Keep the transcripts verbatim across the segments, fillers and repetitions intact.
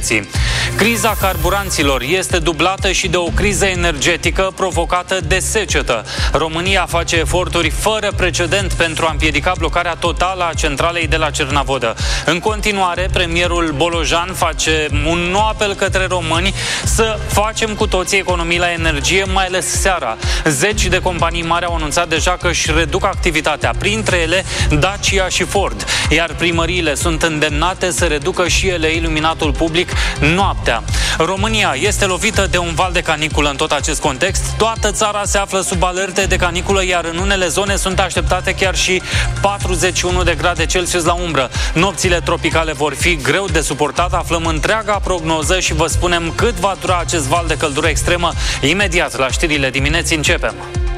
direcții. Criza carburanților este dublată și de o criză energetică provocată de secetă. România face eforturi fără precedent pentru a împiedica blocarea totală a centralei de la Cernavodă. În continuare, premierul Bolojan face un nou apel către români să facem cu toții economii la energie, mai ales seara. Zeci de companii mari au anunțat deja că își reduc activitatea, printre ele Dacia și Ford, iar primăriile sunt îndemnate să reducă și ele iluminatul public noaptea. România este lovită de un val de caniculă în tot acest context. Toată țara se află sub alerte de caniculă, iar în unele zone sunt așteptate chiar și patruzeci și unu de grade Celsius la umbră. Nopțile tropicale vor fi greu de suportat. Aflăm întreaga prognoză și vă spunem cât va dura acest val de căldură extremă. Imediat la știrile dimineții începem.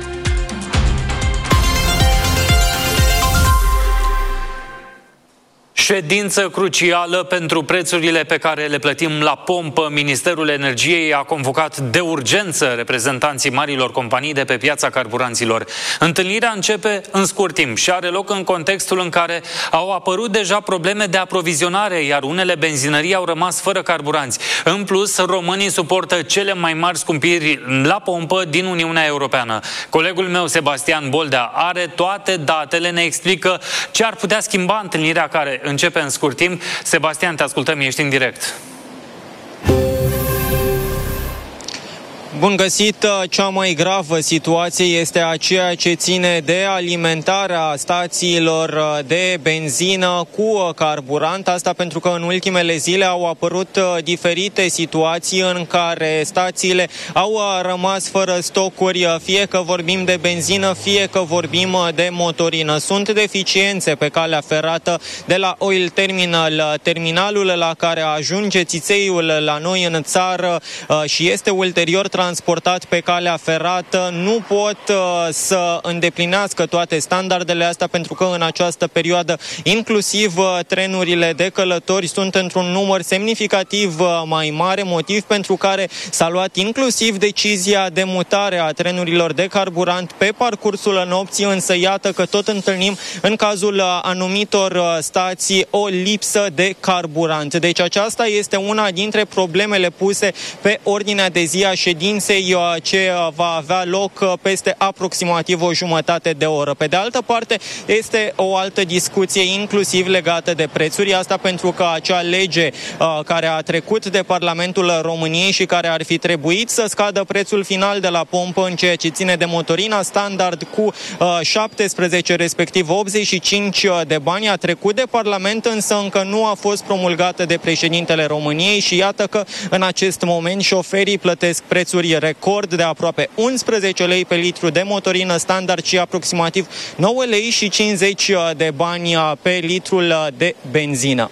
Ședință crucială pentru prețurile pe care le plătim la pompă. Ministerul Energiei a convocat de urgență reprezentanții marilor companii de pe piața carburanților. Întâlnirea începe în scurt timp și are loc în contextul în care au apărut deja probleme de aprovizionare, iar unele benzinării au rămas fără carburanți. În plus, românii suportă cele mai mari scumpiri la pompă din Uniunea Europeană. Colegul meu, Sebastian Boldea, are toate datele, ne explică ce ar putea schimba întâlnirea care începe în scurt timp. Sebastian, te ascultăm, ești în direct. Bun găsit! Cea mai gravă situație este aceea ce ține de alimentarea stațiilor de benzină cu carburant. Asta pentru că în ultimele zile au apărut diferite situații în care stațiile au rămas fără stocuri, fie că vorbim de benzină, fie că vorbim de motorină. Sunt deficiențe pe calea ferată de la Oil Terminal, terminalul la care ajunge țițeiul la noi în țară și este ulterior transportat pe calea ferată, nu pot uh, să îndeplinească toate standardele astea, pentru că în această perioadă inclusiv uh, trenurile de călători sunt într-un număr semnificativ uh, mai mare, motiv pentru care s-a luat inclusiv decizia de mutare a trenurilor de carburant pe parcursul nopții, însă iată că tot întâlnim în cazul uh, anumitor uh, stații o lipsă de carburant. Deci aceasta este una dintre problemele puse pe ordinea de zi a ședinței ce va avea loc peste aproximativ o jumătate de oră. Pe de altă parte, este o altă discuție inclusiv legată de prețuri, asta pentru că acea lege uh, care a trecut de Parlamentul României și care ar fi trebuit să scadă prețul final de la pompă în ceea ce ține de motorina standard cu uh, șaptesprezece, respectiv optzeci și cinci de bani, a trecut de Parlament, însă încă nu a fost promulgată de președintele României și iată că în acest moment șoferii plătesc prețuri record de aproape unsprezece lei pe litru de motorină standard și aproximativ nouă lei și cincizeci de bani pe litrul de benzină.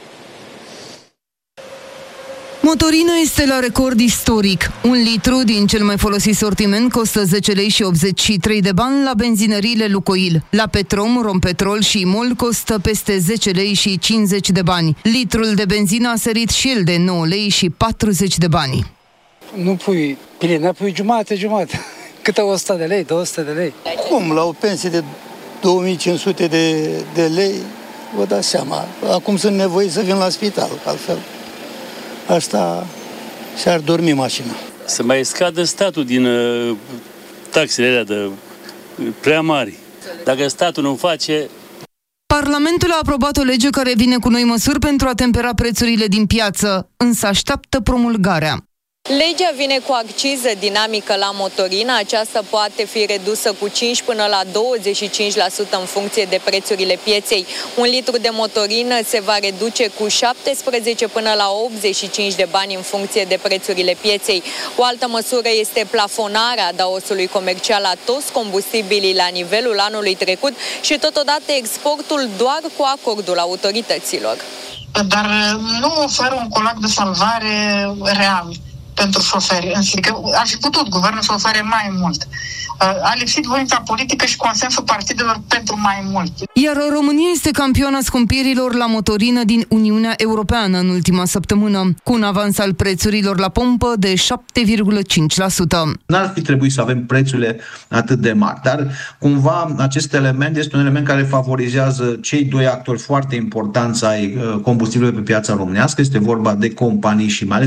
Motorina este la record istoric. Un litru din cel mai folosit sortiment costă zece lei și optzeci și trei de bani la benzinăriile Lucoil. La Petrom, Rompetrol și Imol costă peste zece lei și cincizeci de bani. Litrul de benzină a sărit și el de nouă lei și patruzeci de bani. Nu pui plină, pui jumate, jumate. Câte o sută de lei, două sute de lei. Cum, la o pensie de două mii cinci sute de, de lei, vă dați seama. Acum sunt nevoiți să vin la spital, altfel asta și-ar dormi mașina. Să mai scadă statul din uh, taxele alea de uh, prea mari. Dacă statul nu face... Parlamentul a aprobat o lege care vine cu noi măsuri pentru a tempera prețurile din piață, însă așteaptă promulgarea. Legea vine cu acciză dinamică la motorină. Aceasta poate fi redusă cu cinci până la douăzeci și cinci la sută în funcție de prețurile pieței. Un litru de motorină se va reduce cu șaptesprezece până la optzeci și cinci de bani în funcție de prețurile pieței. O altă măsură este plafonarea adaosului comercial la toți combustibilii la nivelul anului trecut și totodată exportul doar cu acordul autorităților. Dar nu oferă un colac de salvare real pentru șoferi. Adică ar fi putut guvernul să ofere mai mult. A lipsit voința politică și consensul partidelor pentru mai mult. Iar România este campioana scumpirilor la motorină din Uniunea Europeană în ultima săptămână, cu un avans al prețurilor la pompă de șapte virgulă cinci la sută. N-ar fi trebuit să avem prețurile atât de mari, dar cumva acest element este un element care favorizează cei doi actori foarte importanți ai combustibilului pe piața românească. Este vorba de companii și mai ales